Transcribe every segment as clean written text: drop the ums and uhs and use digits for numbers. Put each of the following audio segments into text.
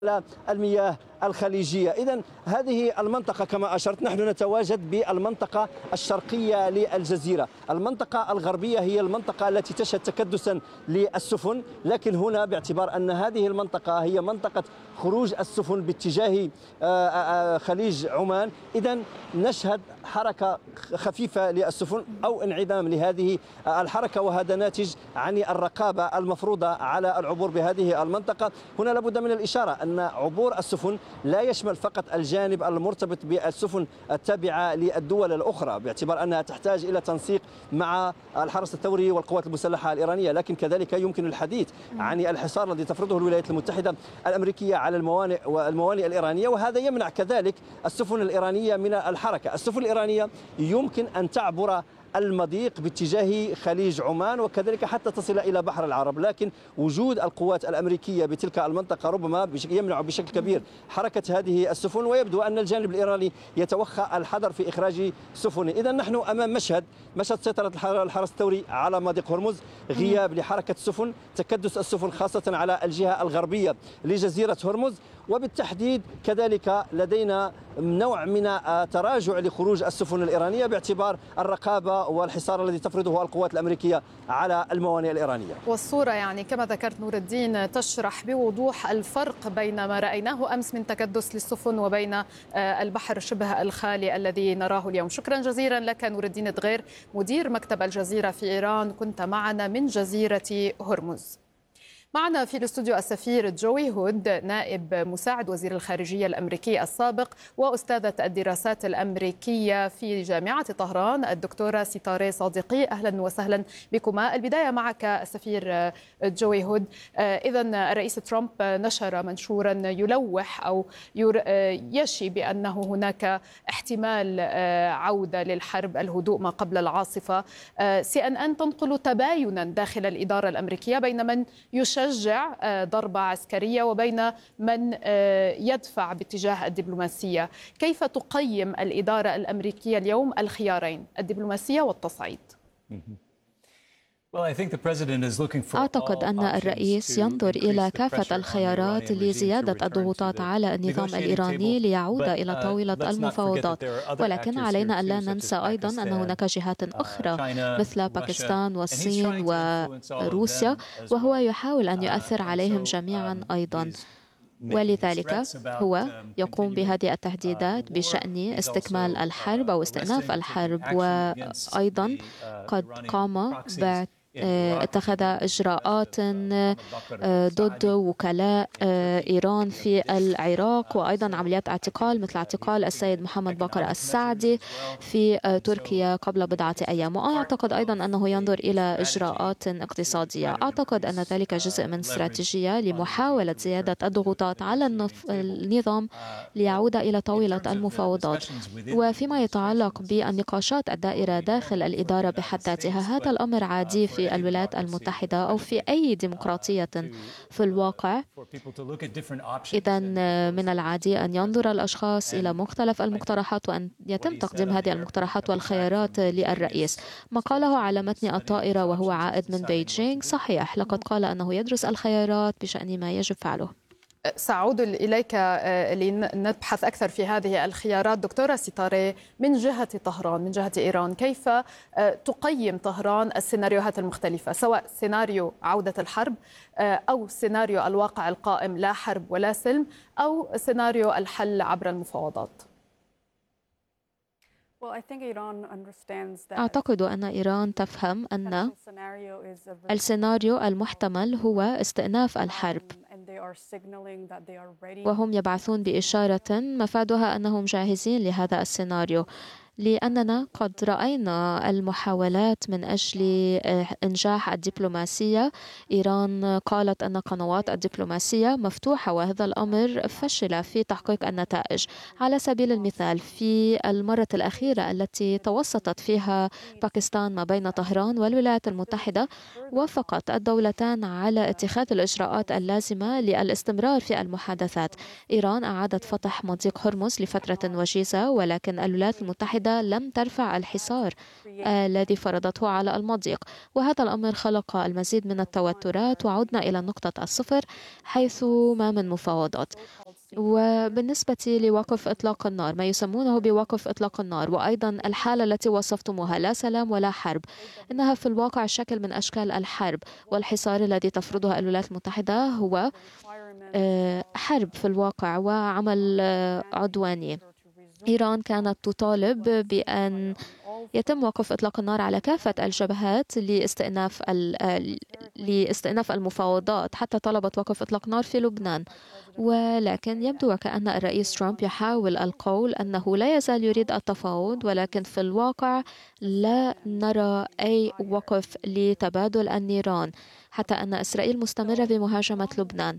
المياه الخليجية. إذن هذه المنطقة كما أشرت، نحن نتواجد بالمنطقة الشرقية للجزيرة. المنطقة الغربية هي المنطقة التي تشهد تكدسا للسفن، لكن هنا باعتبار أن هذه المنطقة هي منطقة خروج السفن باتجاه خليج عمان، إذن نشهد حركة خفيفة للسفن أو انعدام لهذه الحركة، وهذا ناتج عن الرقابة المفروضة على العبور بهذه المنطقة. هنا لابد من الإشارة أن عبور السفن لا يشمل فقط الجانب المرتبط بالسفن التابعة للدول الأخرى، باعتبار أنها تحتاج إلى تنسيق مع الحرس الثوري والقوات المسلحة الإيرانية، لكن كذلك يمكن الحديث عن الحصار الذي تفرضه الولايات المتحدة الأمريكية على الموانئ الإيرانية، وهذا يمنع كذلك السفن الإيرانية من الحركة. السفن الإيرانية يمكن أن تعبر المضيق باتجاه خليج عمان وكذلك حتى تصل إلى بحر العرب، لكن وجود القوات الأمريكية بتلك المنطقة ربما يمنع بشكل كبير حركة هذه السفن، ويبدو أن الجانب الإيراني يتوخى الحذر في إخراج سفنه. إذا نحن أمام مشهد سيطرة الحرس الثوري على مضيق هرمز، غياب لحركة السفن، تكدس السفن خاصة على الجهة الغربية لجزيرة هرمز، وبالتحديد كذلك لدينا نوع من تراجع لخروج السفن الإيرانية باعتبار الرقابة والحصار الذي تفرضه القوات الأمريكية على الموانئ الإيرانية. والصورة يعني كما ذكرت نور الدين تشرح بوضوح الفرق بين ما رأيناه أمس من تكدس للسفن وبين البحر شبه الخالي الذي نراه اليوم. شكرا جزيلا لك نور الدين دغير، مدير مكتب الجزيرة في إيران، كنت معنا من جزيرة هرمز. معنا في الاستوديو السفير جوي هود، نائب مساعد وزير الخارجية الأمريكي السابق وأستاذة الدراسات الأمريكية في جامعة طهران الدكتورة ستارة صادقي. أهلا وسهلا بكما. البداية معك السفير جوي هود. إذن الرئيس ترامب نشر منشورا يلوح أو يشي بأنه هناك احتمال عودة للحرب، الهدوء ما قبل العاصفة. CNN تنقل تباينا داخل الإدارة الأمريكية بين من يشجع ضربة عسكرية وبين من يدفع باتجاه الدبلوماسية. كيف تقيم الإدارة الأمريكية اليوم الخيارين، الدبلوماسية والتصعيد؟ أعتقد أن الرئيس ينظر إلى كافة الخيارات لزيادة الضغوطات على النظام الإيراني ليعود إلى طاولة المفاوضات، ولكن علينا أن لا ننسى أيضا أن هناك جهات أخرى مثل باكستان والصين وروسيا، وهو يحاول أن يؤثر عليهم جميعا أيضا. ولذلك هو يقوم بهذه التهديدات بشأن استكمال الحرب أو استئناف الحرب، وأيضا قد قام اتخذ إجراءات ضد وكلاء إيران في العراق، وأيضا عمليات اعتقال مثل اعتقال السيد محمد باقر السعدي في تركيا قبل بضعة أيام. وأعتقد أيضا أنه ينظر إلى إجراءات اقتصادية. أعتقد أن ذلك جزء من استراتيجية لمحاولة زيادة الضغوطات على النظام ليعود إلى طاولة المفاوضات. وفيما يتعلق بالنقاشات الدائرة داخل الإدارة بحد ذاتها، هذا الأمر عادي في الولايات المتحدة أو في أي ديمقراطية في الواقع. إذن من العادي أن ينظر الأشخاص إلى مختلف المقترحات وأن يتم تقديم هذه المقترحات والخيارات للرئيس. ما قاله على متن الطائرة وهو عائد من بيجينغ صحيح، لقد قال أنه يدرس الخيارات بشأن ما يجب فعله. سأعود إليك لنبحث أكثر في هذه الخيارات. دكتورة ستارة، من جهة طهران، من جهة إيران، كيف تقيم طهران السيناريوهات المختلفة، سواء سيناريو عودة الحرب أو سيناريو الواقع القائم لا حرب ولا سلم أو سيناريو الحل عبر المفاوضات؟ أعتقد أن إيران تفهم أن السيناريو المحتمل هو استئناف الحرب، وهم يبعثون بإشارة مفادها أنهم جاهزين لهذا السيناريو، لأننا قد رأينا المحاولات من أجل إنجاح الدبلوماسية. إيران قالت أن قنوات الدبلوماسية مفتوحة، وهذا الأمر فشل في تحقيق النتائج. على سبيل المثال، في المرة الأخيرة التي توسطت فيها باكستان ما بين طهران والولايات المتحدة، وافقت الدولتان على اتخاذ الإجراءات اللازمة للاستمرار في المحادثات. إيران أعادت فتح مضيق هرمز لفترة وجيزة، ولكن الولايات المتحدة المتحدة لم ترفع الحصار الذي فرضته على المضيق، وهذا الأمر خلق المزيد من التوترات، وعدنا إلى نقطة الصفر حيث ما من مفاوضات. وبالنسبة لوقف إطلاق النار، ما يسمونه بوقف إطلاق النار، وأيضا الحالة التي وصفتموها لا سلام ولا حرب، إنها في الواقع شكل من أشكال الحرب، والحصار الذي تفرضها الولايات المتحدة هو حرب في الواقع وعمل عدواني. إيران كانت تطالب بأن يتم وقف إطلاق النار على كافة الجبهات لاستئناف المفاوضات، حتى طلبت وقف إطلاق نار في لبنان. ولكن يبدو وكأن الرئيس ترامب يحاول القول أنه لا يزال يريد التفاوض، ولكن في الواقع لا نرى أي وقف لتبادل النيران، حتى أن إسرائيل مستمرة بمهاجمة لبنان.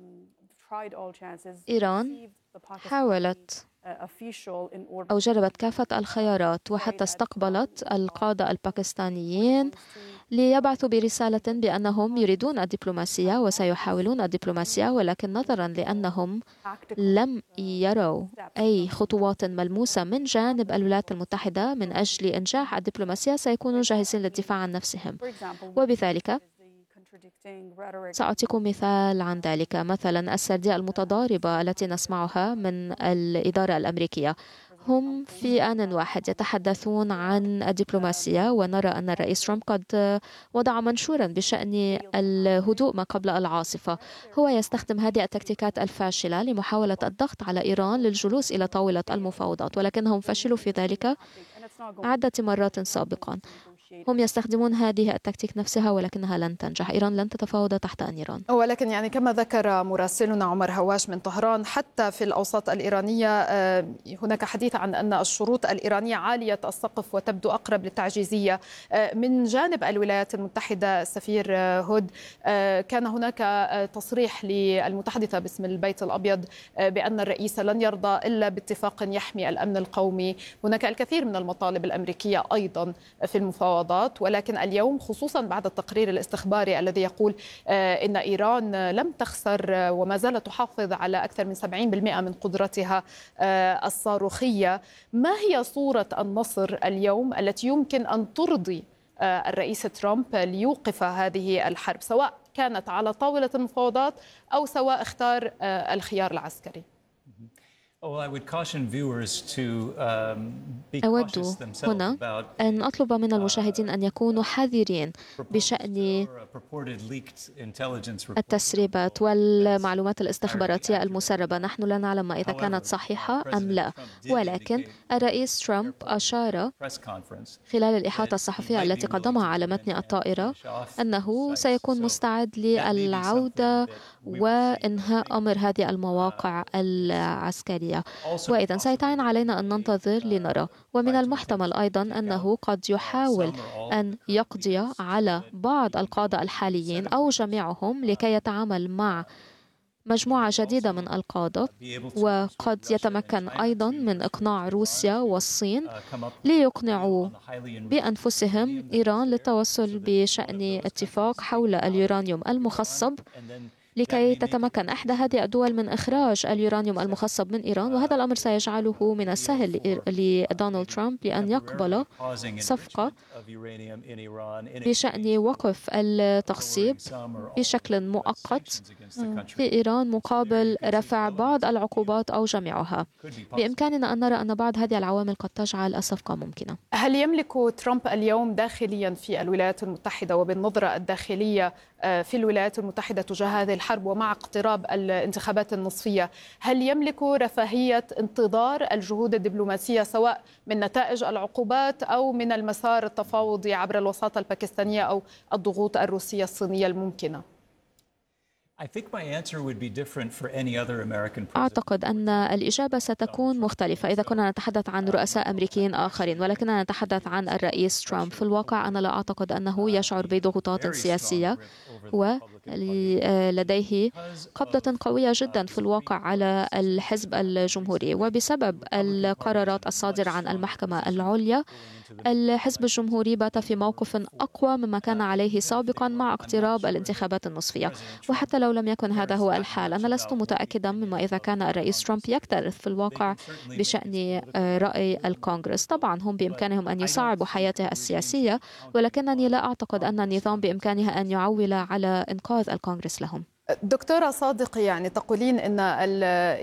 إيران حاولت أو جربت كافة الخيارات، وحتى استقبلت القادة الباكستانيين ليبعثوا برسالة بأنهم يريدون الدبلوماسية وسيحاولون الدبلوماسية، ولكن نظرا لأنهم لم يروا أي خطوات ملموسة من جانب الولايات المتحدة من أجل إنجاح الدبلوماسية، سيكونوا جاهزين للدفاع عن نفسهم. وبذلك سأعطيكم مثال عن ذلك، مثلا السردية المتضاربة التي نسمعها من الإدارة الأمريكية. هم في آن واحد يتحدثون عن الدبلوماسية، ونرى أن الرئيس ترامب قد وضع منشورا بشأن الهدوء ما قبل العاصفة. هو يستخدم هذه التكتيكات الفاشلة لمحاولة الضغط على إيران للجلوس إلى طاولة المفاوضات، ولكنهم فشلوا في ذلك عدة مرات سابقا. هم يستخدمون هذه التكتيك نفسها ولكنها لن تنجح. إيران لن تتفاوض تحت النيران. ولكن يعني كما ذكر مراسلنا عمر هواش من طهران، حتى في الأوساط الإيرانية هناك حديث عن أن الشروط الإيرانية عالية السقف وتبدو أقرب للتعجيزية. من جانب الولايات المتحدة السفير هود، كان هناك تصريح للمتحدثة باسم البيت الأبيض بأن الرئيس لن يرضى إلا باتفاق يحمي الأمن القومي. هناك الكثير من المطالب الأمريكية أيضا في المفاوضات، ولكن اليوم خصوصا بعد التقرير الاستخباري الذي يقول إن إيران لم تخسر وما زالت تحافظ على أكثر من 70% من قدرتها الصاروخية، ما هي صورة النصر اليوم التي يمكن أن ترضي الرئيس ترامب ليوقف هذه الحرب، سواء كانت على طاولة المفاوضات أو سواء اختار الخيار العسكري؟ أود هنا أن أطلب من المشاهدين أن يكونوا حذرين بشأن التسريبات والمعلومات الاستخباراتية المسربة. نحن لا نعلم إذا كانت صحيحة أم لا، ولكن الرئيس ترامب أشار خلال الإحاطة الصحفية التي قدمها على متن الطائرة أنه سيكون مستعد للعودة وإنهاء أمر هذه المواقع العسكرية، وإذا سيتعين علينا أن ننتظر لنرى. ومن المحتمل أيضا أنه قد يحاول أن يقضي على بعض القادة الحاليين أو جميعهم لكي يتعامل مع مجموعة جديدة من القادة، وقد يتمكن أيضا من إقناع روسيا والصين ليقنعوا بأنفسهم إيران للتوصل بشأن اتفاق حول اليورانيوم المخصب، لكي تتمكن إحدى هذه الدول من إخراج اليورانيوم المخصب من إيران. وهذا الأمر سيجعله من السهل لدونالد ترامب لأن يقبل صفقة بشأن وقف التخصيب بشكل مؤقت في إيران مقابل رفع بعض العقوبات أو جميعها. بإمكاننا أن نرى أن بعض هذه العوامل قد تجعل الصفقة ممكنة. هل يملك ترامب اليوم داخليا في الولايات المتحدة وبالنظرة الداخلية في الولايات المتحدة تجاه هذه الحرب ومع اقتراب الانتخابات النصفية، هل يملك رفاهية انتظار الجهود الدبلوماسية سواء من نتائج العقوبات أو من المسار التفاوضي عبر الوساطة الباكستانية أو الضغوط الروسية الصينية الممكنة؟ أعتقد أن الإجابة ستكون مختلفة إذا كنا نتحدث عن رؤساء أمريكيين آخرين، ولكننا نتحدث عن الرئيس ترامب. في الواقع أنا لا أعتقد أنه يشعر بضغوطات سياسية ولديه قبضة قوية جدا في الواقع على الحزب الجمهوري. وبسبب القرارات الصادرة عن المحكمة العليا الحزب الجمهوري بات في موقف أقوى مما كان عليه سابقا مع اقتراب الانتخابات النصفية. وحتى لو لم يكن هذا هو الحال، أنا لست متأكدا مما إذا كان الرئيس ترامب يكترث في الواقع بشأن رأي الكونغرس. طبعا هم بإمكانهم أن يصعبوا حياته السياسية، ولكنني لا أعتقد أن النظام بإمكانه أن يعول على إنقاذ الكونغرس لهم. دكتورة صادق، يعني تقولين أن